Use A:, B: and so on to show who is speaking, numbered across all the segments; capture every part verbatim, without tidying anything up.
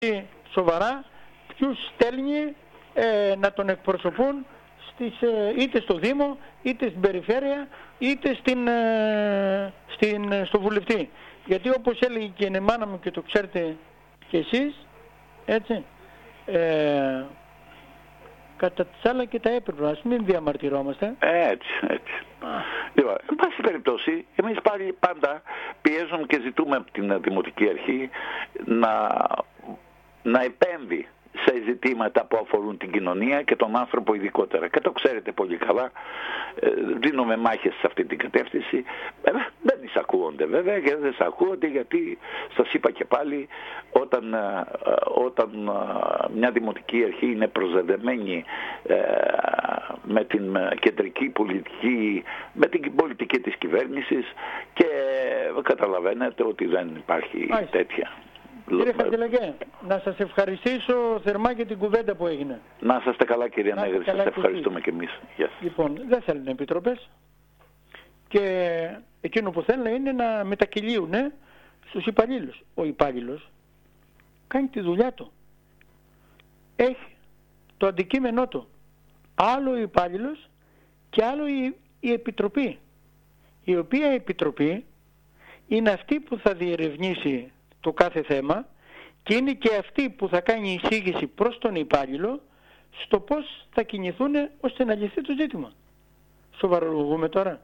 A: σοβαρά ποιους στέλνει ε, να τον εκπροσωπούν στις, ε, είτε στο Δήμο, είτε στην Περιφέρεια, είτε στην, ε, στην, στο βουλευτή. Γιατί όπως έλεγε και η μάνα μου και το ξέρετε και εσείς, έτσι, ε, κατά τις άλλα και τα έπρεπε, ας μην διαμαρτυρόμαστε.
B: Έτσι, έτσι. Λοιπόν, εν πάση περιπτώσει, εμείς πάλι πάντα πιέζουμε και ζητούμε από την Δημοτική Αρχή να, να επέμβει σε ζητήματα που αφορούν την κοινωνία και τον άνθρωπο ειδικότερα. Και το ξέρετε πολύ καλά, δίνουμε μάχες σε αυτή την κατεύθυνση. Ε, δεν εισακούονται βέβαια και δεν εισακούονται γιατί σας είπα και πάλι, όταν, όταν μια δημοτική αρχή είναι προσδεδεμένη ε, με την κεντρική πολιτική, με την πολιτική της κυβέρνησης, και καταλαβαίνετε ότι δεν υπάρχει Άχι. τέτοια.
A: Κύριε Χατζηλαγέ, να σας ευχαριστήσω θερμά για την κουβέντα που έγινε.
B: Να είστε καλά, κύριε Νέγρη, σας ευχαριστούμε και εμείς. Yes.
A: Λοιπόν, δεν θέλουν επιτροπές και εκείνο που θέλουν είναι να μετακυλίουν στους υπαλλήλους. Ο υπάλληλος κάνει τη δουλειά του. Έχει το αντικείμενό του. Άλλο ο υπάλληλος και άλλο η, η επιτροπή. Η οποία επιτροπή είναι αυτή που θα διερευνήσει το κάθε θέμα και είναι και αυτή που θα κάνει εισήγηση προς τον υπάλληλο στο πώς θα κινηθούν ώστε να λυθεί το ζήτημα. Σοβαρολογούμε τώρα.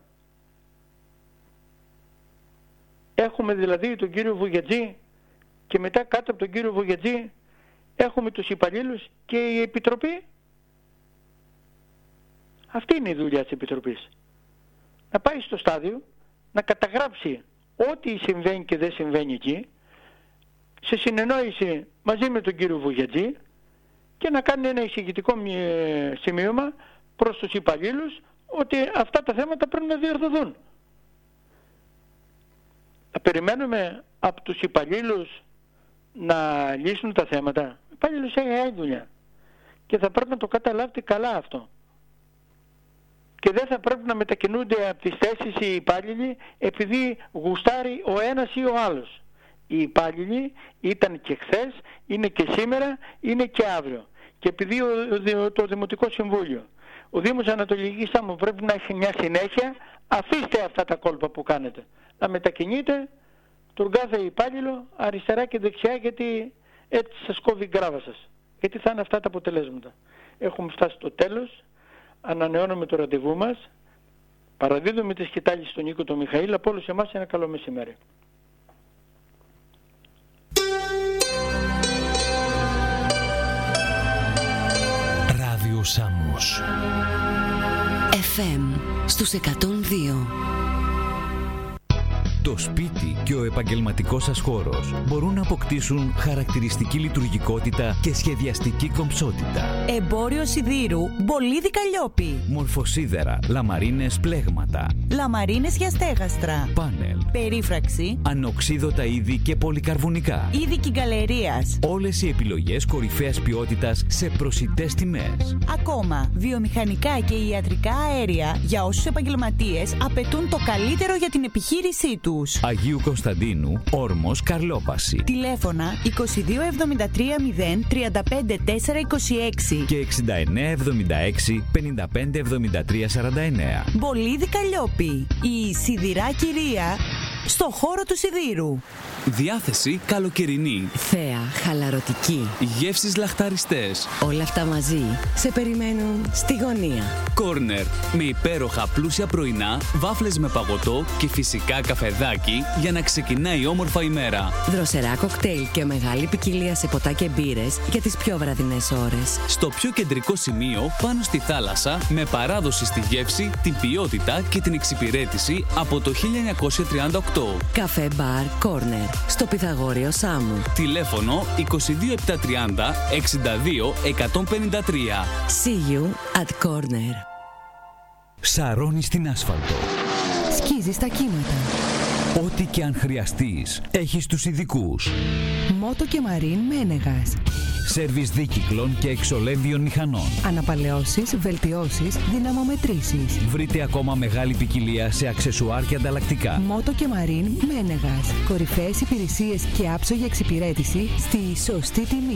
A: Έχουμε δηλαδή τον κύριο Βουγιατζή και μετά κάτω από τον κύριο Βουγιατζή έχουμε τους υπαλλήλους και η επιτροπή. Αυτή είναι η δουλειά της επιτροπής. Να πάει στο στάδιο, να καταγράψει ό,τι συμβαίνει και δεν συμβαίνει εκεί, σε συνεννόηση μαζί με τον κύριο Βουγιατζή, και να κάνει ένα εισηγητικό σημείωμα προς τους υπαλλήλους ότι αυτά τα θέματα πρέπει να διορθωθούν. Θα περιμένουμε από τους υπαλλήλους να λύσουν τα θέματα. Ο υπαλλήλους έχει άλλη δουλειά και θα πρέπει να το καταλάβετε καλά αυτό. Και δεν θα πρέπει να μετακινούνται από τις θέσεις οι υπάλληλοι επειδή γουστάρει ο ένας ή ο άλλος. Οι υπάλληλοι ήταν και χθες, είναι και σήμερα, είναι και αύριο. Και επειδή ο, το Δημοτικό Συμβούλιο, ο Δήμος Ανατολικής Σάμου πρέπει να έχει μια συνέχεια, αφήστε αυτά τα κόλπα που κάνετε. Να μετακινείτε τον κάθε υπάλληλο αριστερά και δεξιά, γιατί έτσι σας κόβει η γκράβα σας. Γιατί θα είναι αυτά τα αποτελέσματα. Έχουμε φτάσει στο τέλος, ανανεώνουμε το ραντεβού μας, παραδίδουμε τη σκητάλη στον Νίκο τον Μιχαήλ, από όλους εμάς ένα καλό μεσημέρι.
C: Ράδιο Σάμος
D: εφ εμ στους εκατόν δύο.
C: Το σπίτι και ο επαγγελματικός σας χώρος μπορούν να αποκτήσουν χαρακτηριστική λειτουργικότητα και σχεδιαστική κομψότητα.
E: Εμπόριο σιδήρου Μπολίδι Καλλιόπη.
C: Μορφοσίδερα, λαμαρίνες πλέγματα,
E: λαμαρίνες για στέγαστρα,
C: πάνελ,
E: περίφραξη,
C: ανοξίδωτα είδη και πολυκαρβουνικά.
E: είδη κυγκαλερίας.
C: Όλες οι επιλογές κορυφαίας ποιότητας σε προσιτές τιμές.
E: Ακόμα, βιομηχανικά και ιατρικά αέρια για όσους επαγγελματίες απαιτούν το καλύτερο για την επιχείρησή τους.
C: Αγίου Κωνσταντίνου, Όρμος, Καρλόπαση.
E: Τηλέφωνα είκοσι δύο εβδομήντα τρία μηδέν τριάντα πέντε τέσσερα είκοσι έξι
C: και εξήντα εννέα εβδομήντα έξι πενήντα πέντε εβδομήντα τρία σαράντα εννέα.
E: Μπολίδι Καλλιόπη, η σιδηρά κυρία στο χώρο του σιδήρου.
F: Διάθεση καλοκαιρινή.
D: Θέα χαλαρωτική.
F: Γεύσεις λαχταριστές.
D: Όλα αυτά μαζί σε περιμένουν στη γωνία.
F: Κόρνερ με υπέροχα πλούσια πρωινά, βάφλες με παγωτό και φυσικά καφεδάκι για να ξεκινάει όμορφα η μέρα.
D: Δροσερά κοκτέιλ και μεγάλη ποικιλία σε ποτά και μπύρες για τις πιο βραδινές ώρες.
F: Στο πιο κεντρικό σημείο, πάνω στη θάλασσα, με παράδοση στη γεύση, την ποιότητα και την εξυπηρέτηση από το χίλια εννιακόσια τριάντα οκτώ.
D: Καφέ Μπαρ Κόρνερ στο Πυθαγόριο Σάμου.
F: Τηλέφωνο είκοσι δύο επτακόσια τριάντα εξήντα δύο εκατόν πενήντα τρία.
D: See you at Corner.
C: Σαρώνει στην άσφαλτο.
D: Σκίζει στα κύματα.
C: Ό,τι και αν χρειαστείς, έχεις τους ειδικούς.
E: Μότο και Μαρίν Μένεγας.
C: Σέρβις δίκυκλων και εξολέμβιων μηχανών.
D: Αναπαλαιώσεις, βελτιώσεις, δυναμομετρήσεις.
C: Βρείτε ακόμα μεγάλη ποικιλία σε αξεσουάρ και ανταλλακτικά.
D: Μότο και Μαρίν Μένεγας. Κορυφαίες υπηρεσίες και άψογη εξυπηρέτηση στη σωστή τιμή.